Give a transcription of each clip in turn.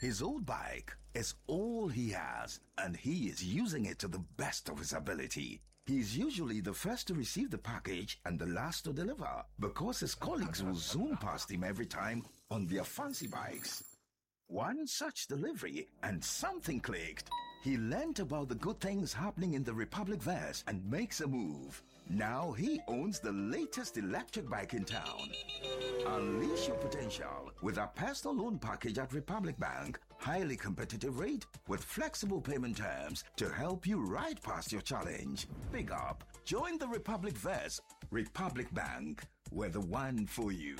His old bike is all he has, and he is using it to the best of his ability. He's usually the first to receive the package and the last to deliver, because his colleagues will zoom past him every time on their fancy bikes. One such delivery, and something clicked. He learnt about the good things happening in the Republic Verse and makes a move. Now he owns the latest electric bike in town. Unleash your potential with a personal loan package at Republic Bank. Highly competitive rate with flexible payment terms to help you ride past your challenge. Big up. Join the Republic Verse. Republic Bank. We're the one for you.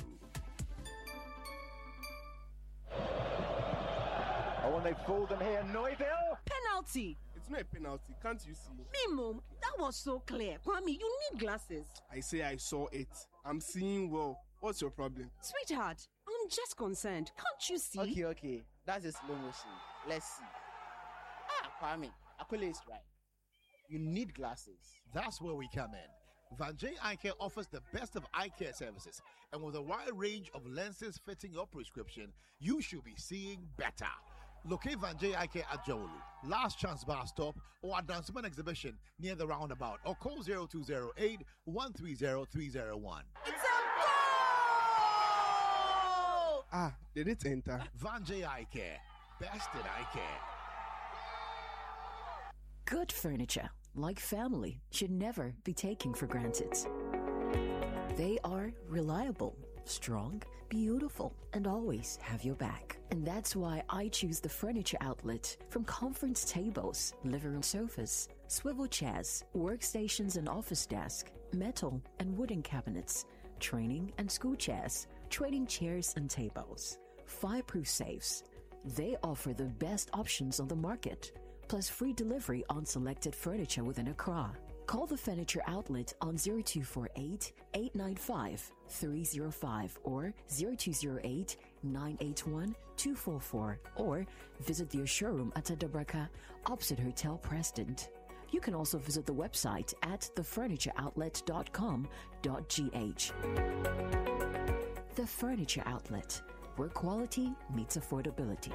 Oh, and they've fooled them here. Neuville. Penalty. It's not a penalty, can't you see? Me, Mom, that was so clear. Kwame, you need glasses. I say I saw it. I'm seeing well. What's your problem? Sweetheart, I'm just concerned. Can't you see? Okay. That's a slow motion. Let's see. Kwame, Akule is right. You need glasses. That's where we come in. Van J Eye Care offers the best of eye care services, and with a wide range of lenses fitting your prescription, you should be seeing better. Locate Van J Eye Care at Jawolu, Last Chance Bar Stop, or at Dansuman Exhibition near the roundabout, or call 0208 130 301. It's a goal! Did it enter? Van J Eye Care, best in eye care. Good furniture, like family, should never be taken for granted. They are reliable, strong, beautiful, and always have your back. And that's why I choose the Furniture Outlet. From conference tables, living room sofas, swivel chairs, workstations and office desk, metal and wooden cabinets, training and school chairs, training chairs and tables, fireproof safes. They offer the best options on the market, plus free delivery on selected furniture within Accra. Call the Furniture Outlet on 0248 895 305 or 0208 981 244, or visit their showroom at Adabraka, opposite Hotel Preston. You can also visit the website at thefurnitureoutlet.com.gh. The Furniture Outlet, where quality meets affordability.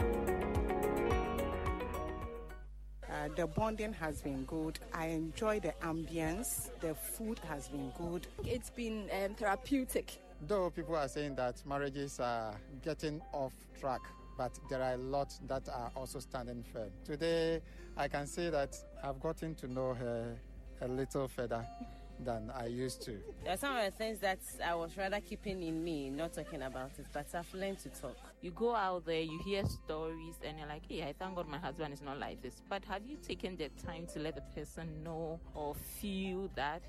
The bonding has been good. I enjoy the ambience. The food has been good. It's been therapeutic. Though people are saying that marriages are getting off track, but there are a lot that are also standing firm. Today, I can say that I've gotten to know her a little further than I used to. There are some of the things that I was rather keeping in me, not talking about it, but I've learned to talk. You go out there, you hear stories, and you're like, hey, I thank God my husband is not like this. But have you taken the time to let the person know or feel that?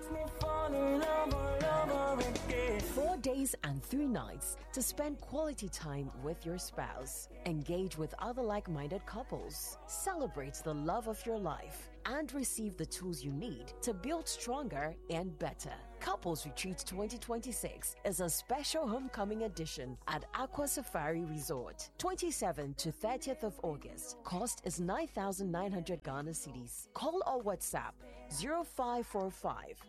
4 days and 3 nights to spend quality time with your spouse. Engage with other like-minded couples. Celebrate the love of your life and receive the tools you need to build stronger and better. Couples Retreat 2026 is a special homecoming edition at Aqua Safari Resort, 27th to 30th of August. Cost is 9,900 Ghana cedis. Call or WhatsApp 0545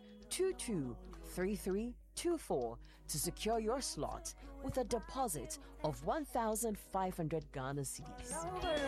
223324 to secure your slot with a deposit of 1,500 Ghana cedis.